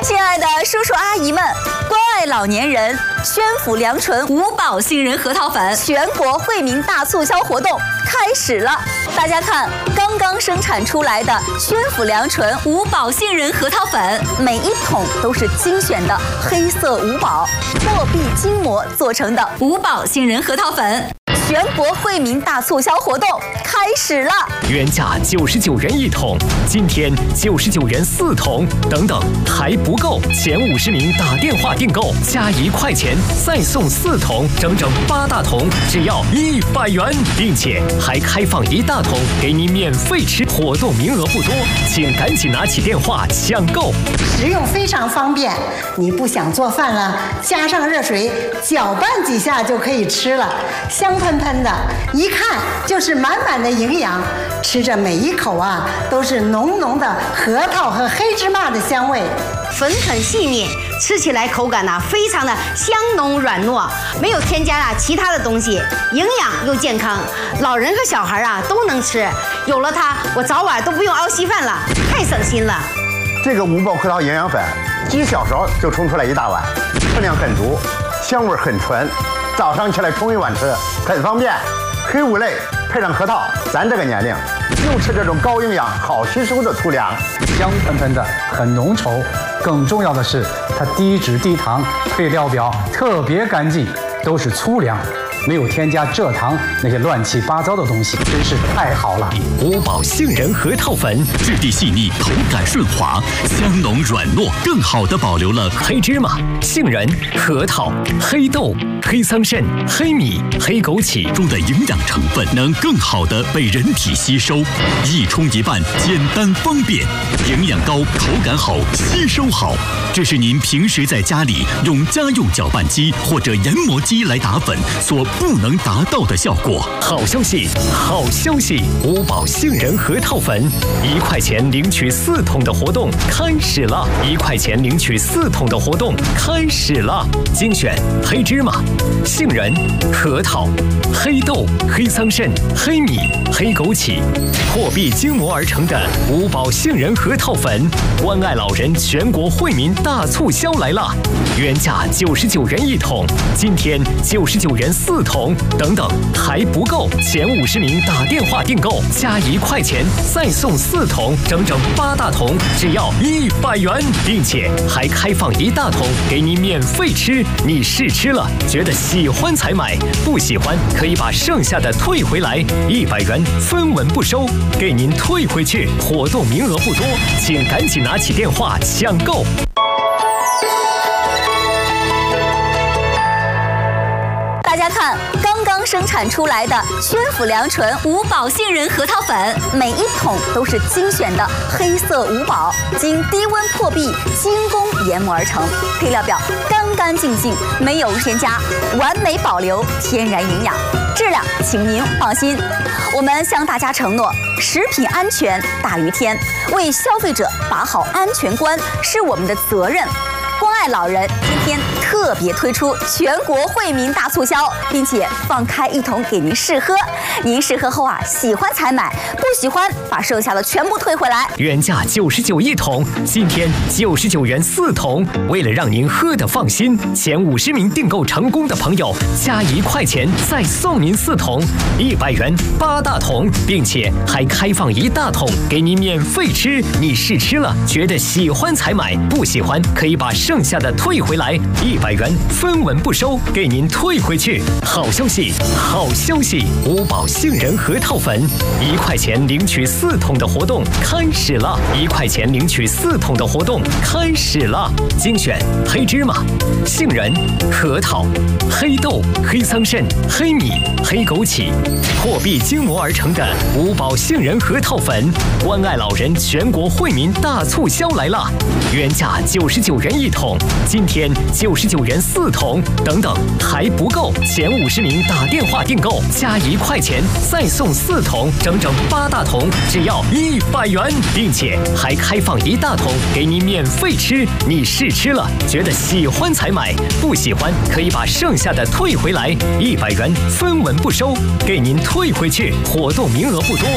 亲爱的叔叔阿姨们，关爱老年人，宣府良醇五宝杏仁核桃粉全国惠民大促销活动开始了。大家看，刚刚生产出来的宣府良醇五宝杏仁核桃粉，每一桶都是精选的黑色五宝破壁筋膜做成的五宝杏仁核桃粉。全国惠民大促销活动开始了， 原价99元一桶，今天99元4桶，等等还不够，前50名打电话订购加1块钱再送4桶，整整8大桶，只要100元，并且还开放1大桶给你免费吃，活动名额不多，请赶紧拿起电话抢购。 食用非常方便，你不想做饭了，加上热水搅拌几下就可以吃了，香喷喷的，一看就是满满的营养，吃着每一口啊都是浓浓的核桃和黑芝麻的香味， 粉很细腻，吃起来口感非常的香浓软糯，没有添加其他的东西，营养又健康，老人和小孩都能吃。有了它，我早晚都不用熬稀饭了，太省心了。 这个五宝核桃营养粉几小勺就冲出来1大碗，分量很足，香味很纯，早上起来冲一碗吃很方便。黑五类配上核桃，咱这个年龄就吃这种高营养好吸收的粗粮， 香喷喷的，很浓稠，更重要的是它低脂低糖，配料表特别干净，都是粗粮，没有添加蔗糖那些乱七八糟的东西，真是太好了。 五宝杏仁核桃粉质地细腻，口感顺滑，香浓软糯，更好地保留了黑芝麻、杏仁、核桃、黑豆、黑桑葚、黑米、黑枸杞中的营养成分，能更好地被人体吸收，一冲一拌，简单方便，营养高，口感好，吸收好。这是您平时在家里用家用搅拌机或者研磨机来打粉所不能达到的效果。 好消息，好消息！五宝杏仁核桃粉1块钱领取4桶的活动开始了，1块钱领取4桶的活动开始了。精选黑芝麻、杏仁、核桃、黑豆、黑桑葚、黑米、黑枸杞破壁筋膜而成的五宝杏仁核桃粉，关爱老人全国惠民大促销来了！原价99元一桶，今天99元4桶，等等还不够，前50名打电话订购加1块钱再送4桶，整整8大桶，只要100元，并且还开放1大桶给你免费吃。你试吃了，觉得喜欢才买，不喜欢可以把剩下的退回来，100元分文不收，给您退回去。活动名额不多，请赶紧拿起电话抢购。 大家看，刚刚生产出来的宣府良醇五宝杏仁核桃粉，每一桶都是精选的黑色五宝，经低温破壁精工研磨而成，配料表干干净净，没有添加，完美保留天然营养，质量请您放心。我们向大家承诺，食品安全大于天，为消费者把好安全关是我们的责任。关爱老人今天特别推出全国惠民大促销，并且放开1桶给您试喝。您试喝后喜欢才买，不喜欢把剩下的全部退回来。 原价99一桶，今天99元4桶。为了让您喝得放心，前50名订购成功的朋友加1块钱再送您4桶，100元8大桶，并且还开放1大桶给你免费吃。你试吃了，觉得喜欢才买，不喜欢可以把剩下的退回来，100元分文不收，给您退回去。好消息，好消息！五宝杏仁核桃粉1块钱领取4桶的活动开始了，1块钱领取4桶的活动开始了。精选黑芝麻、杏仁、核桃、黑豆、黑桑葚、黑米、黑枸杞破壁筋膜而成的五宝杏仁核桃粉，关爱老人全国惠民大促销来了！原价99元一桶，今天99元4桶，等等还不够，前50名打电话订购加1块钱再送4桶，整整8大桶，只要100元，并且还开放1大桶给你免费吃。你试吃了，觉得喜欢才买，不喜欢可以把剩下的退回来，100元分文不收，给您退回去。活动名额不多，